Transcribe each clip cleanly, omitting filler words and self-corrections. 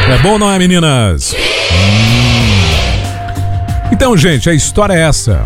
É bom, não é, meninas? Então, gente, a história é essa.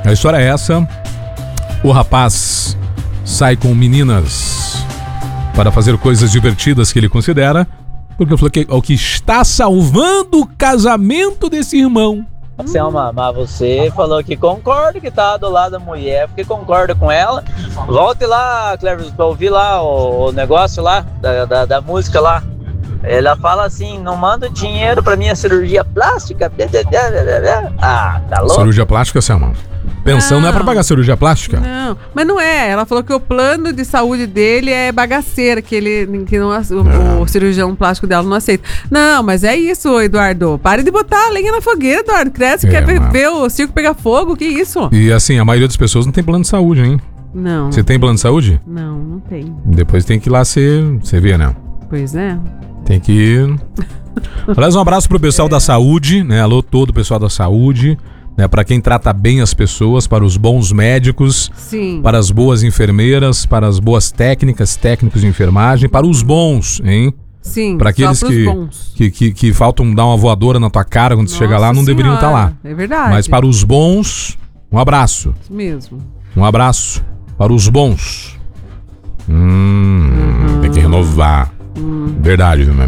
O rapaz sai com meninas para fazer coisas divertidas que ele considera, porque eu falei que é o que está salvando o casamento desse irmão. Selma, mas você falou que concorda que tá do lado da mulher, porque concorda com ela. Volte lá, Clever, pra ouvir lá o negócio lá, da música lá. Ela fala assim, não manda dinheiro pra minha cirurgia plástica. Ah, tá louco? Cirurgia plástica, Selma? Pensão não é pra pagar cirurgia plástica? Não, mas não é. Ela falou que o plano de saúde dele é bagaceira, que o cirurgião plástico dela não aceita. Não, mas é isso, Eduardo. Pare de botar a lenha na fogueira, Eduardo. Cresce, quer ver o circo pegar fogo, que isso? E assim, a maioria das pessoas não tem plano de saúde, hein? Não. Você tem plano de saúde? Não tem. Depois tem que ir lá você vê, né? Pois é. Tem que ir. Aliás, um abraço pro pessoal da saúde, né? Alô, todo o pessoal da saúde, né? Para quem trata bem as pessoas, para os bons médicos, sim, para as boas enfermeiras, para as boas técnicos de enfermagem, para os bons, hein? Sim, para aqueles que faltam dar uma voadora na tua cara quando você chega lá, não deveriam estar lá. É verdade. Mas para os bons, um abraço. Isso mesmo. Um abraço para os bons. Tem que renovar. Verdade, né?